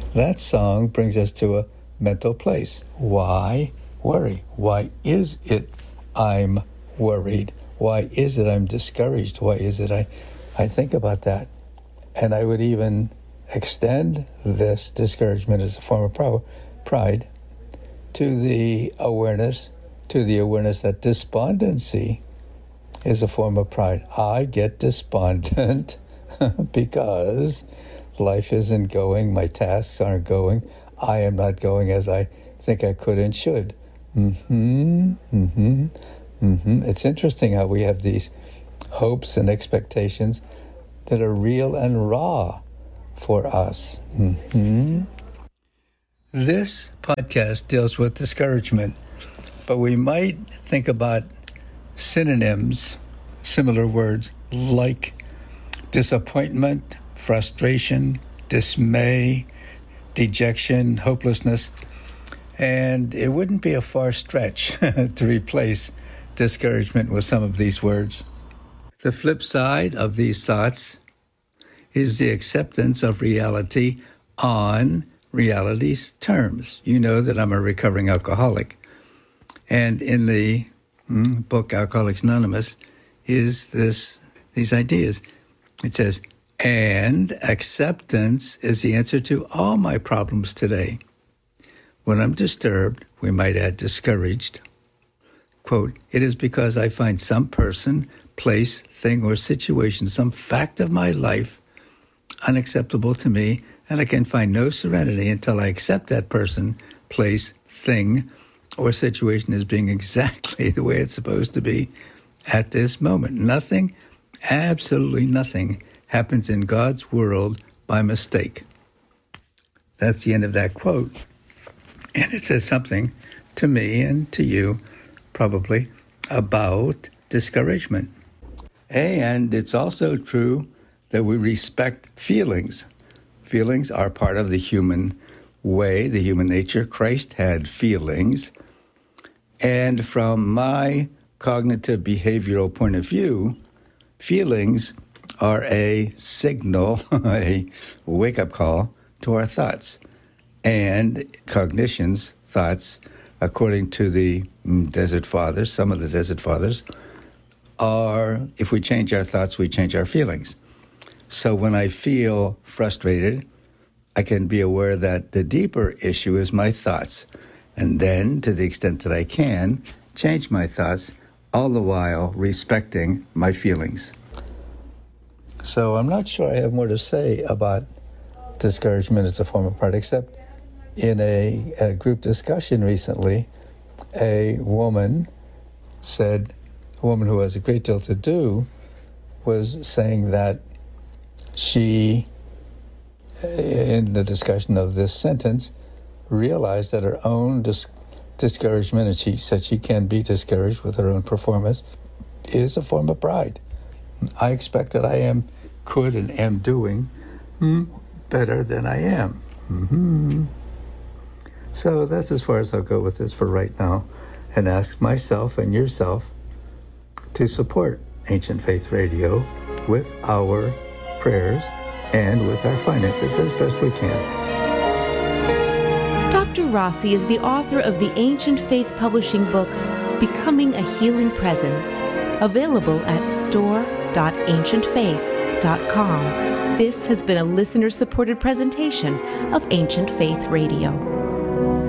that song brings us to a mental place. Why worry? Why is it I'm worried? Why is it I'm discouraged? Why is it I think about that? And I would even extend this discouragement as a form of pride to the awareness that despondency is a form of pride. I get despondent because life isn't going, my tasks aren't going, I am not going as I think I could and should. It's interesting how we have these hopes and expectations that are real and raw for us. This podcast deals with discouragement, but we might think about synonyms, similar words like disappointment, frustration, dismay, dejection, hopelessness, and it wouldn't be a far stretch to replace discouragement with some of these words. The flip side of these thoughts is the acceptance of reality on reality's terms. You know that I'm a recovering alcoholic. And in the book Alcoholics Anonymous is these ideas. It says, and acceptance is the answer to all my problems today. When I'm disturbed, we might add discouraged. Quote, it is because I find some person, place, thing, or situation, some fact of my life unacceptable to me, and I can find no serenity until I accept that person, place, thing, or situation as being exactly the way it's supposed to be at this moment. Nothing, absolutely nothing, happens in God's world by mistake. That's the end of that quote. And it says something to me and to you, probably, about discouragement. And it's also true that we respect feelings. Feelings are part of the human way, the human nature. Christ had feelings. And from my cognitive behavioral point of view, feelings are a signal, a wake-up call to our thoughts. And cognition's thoughts, according to the Desert Fathers, some of the Desert Fathers, are, if we change our thoughts, we change our feelings. So when I feel frustrated, I can be aware that the deeper issue is my thoughts. And then, to the extent that I can, change my thoughts, all the while respecting my feelings. So I'm not sure I have more to say about discouragement as a form of pride, except in a group discussion recently, a woman who has a great deal to do, was saying that she, in the discussion of this sentence, realized that her own discouragement, and she said she can be discouraged with her own performance, is a form of pride. I expect that I could and am doing better than I am. So that's as far as I'll go with this for right now, and ask myself and yourself to support Ancient Faith Radio with our prayers and with our finances as best we can. Dr. Rossi is the author of the Ancient Faith publishing book, Becoming a Healing Presence, available at store.ancientfaith.com. This has been a listener-supported presentation of Ancient Faith Radio.